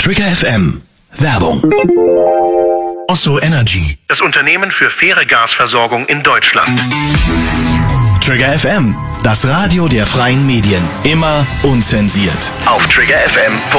Trigger FM. Werbung. Osso Energy. Das Unternehmen für faire Gasversorgung in Deutschland. Trigger FM. Das Radio der freien Medien. Immer unzensiert. Auf triggerfm.de